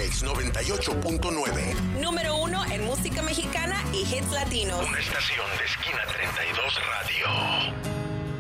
Exa 98.9. Número 1 en música mexicana y hits latinos. Una estación de Esquina 32 Radio.